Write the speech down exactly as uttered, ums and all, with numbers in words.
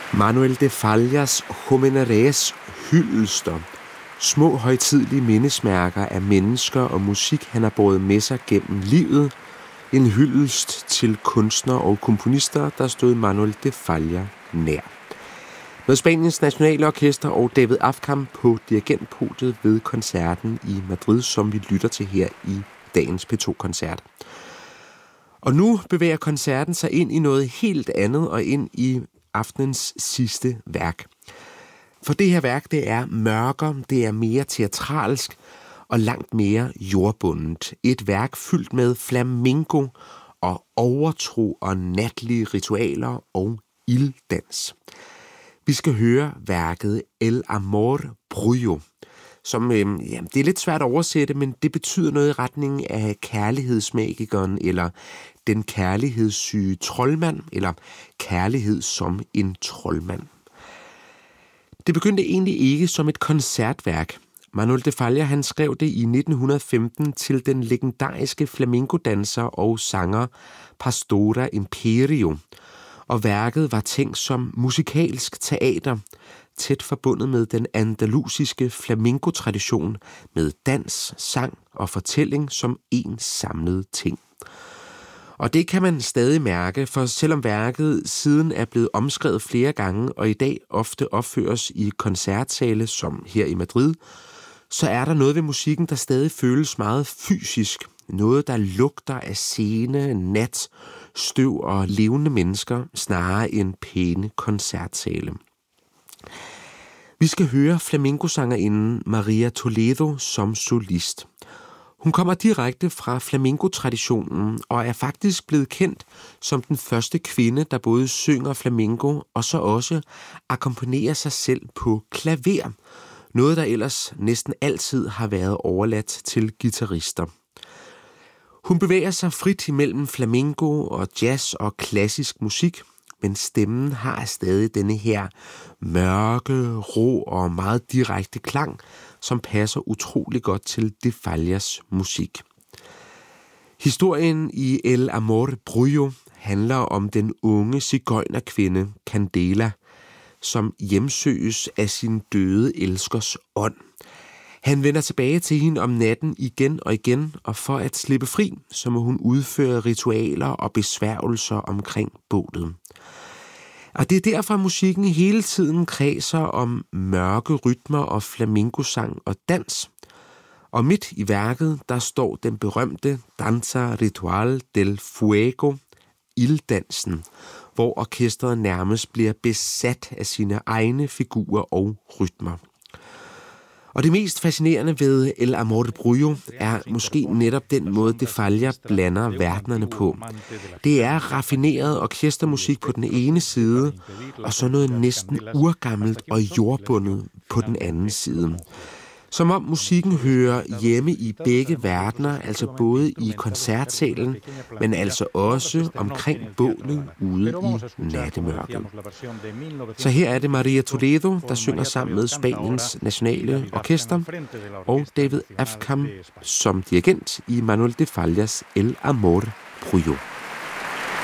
Manuel de Fallas Homenajes hyldester. Små højtidelige mindesmærker af mennesker og musik, han har båret med sig gennem livet. En hyldest til kunstnere og komponister, der stod Manuel de Falla nær. Med Spaniens Nationale Orkester og David Afkam på dirigentpodiet ved koncerten i Madrid, som vi lytter til her i dagens P to-koncert. Og nu bevæger koncerten sig ind i noget helt andet og ind i aftenens sidste værk. For det her værk, det er mørkere, det er mere teatralsk og langt mere jordbundet. Et værk fyldt med flamenco og overtro og natlige ritualer og ilddans. Vi skal høre værket El Amor Brullo, som øh, ja, det er lidt svært at oversætte, men det betyder noget i retning af kærlighedsmagikeren, eller den kærlighedssyge troldmand, eller kærlighed som en troldmand. Det begyndte egentlig ikke som et koncertværk. Manuel de Falla, han skrev det i nitten femten til den legendariske flamenco-danser og sanger Pastora Imperio, og værket var tænkt som musikalsk teater, tæt forbundet med den andalusiske flamenco-tradition med dans, sang og fortælling som en samlet ting. Og det kan man stadig mærke, for selvom værket siden er blevet omskrevet flere gange og i dag ofte opføres i koncertsale som her i Madrid, så er der noget ved musikken, der stadig føles meget fysisk. Noget, der lugter af scene, nat, støv og levende mennesker, snarere end pæne koncertsale. Vi skal høre flamenco-sangerinden Maria Toledo som solist. Hun kommer direkte fra flamenco-traditionen og er faktisk blevet kendt som den første kvinde, der både synger flamenco og så også akkompagnerer sig selv på klaver. Noget, der ellers næsten altid har været overladt til guitarister. Hun bevæger sig frit imellem flamenco og jazz og klassisk musik, men stemmen har stadig denne her mørke, rå og meget direkte klang, som passer utrolig godt til de Fallas musik. Historien i El Amor Brullo handler om den unge sigøjnerkvinde Candela, som hjemsøges af sin døde elskers ånd. Han vender tilbage til hende om natten igen og igen, og for at slippe fri, så må hun udføre ritualer og besværgelser omkring bålet. Og det er derfor, at musikken hele tiden kredser om mørke rytmer og flamenco-sang og dans. Og midt i værket, der står den berømte Danza Ritual del Fuego, ilddansen, hvor orkestret nærmest bliver besat af sine egne figurer og rytmer. Og det mest fascinerende ved El Amor Brullo er måske netop den måde, de Falla blander verdenerne på. Det er raffineret orkestermusik på den ene side, og så noget næsten urgammelt og jordbundet på den anden side. Som om musikken hører hjemme i begge verdener, altså både i koncertsalen, men altså også omkring bålet ude i nattemørket. Så her er det Maria Toledo, der synger sammen med Spaniens Nationale Orkester, og David Afkam som dirigent i Manuel de Fallas El Amor Brullo.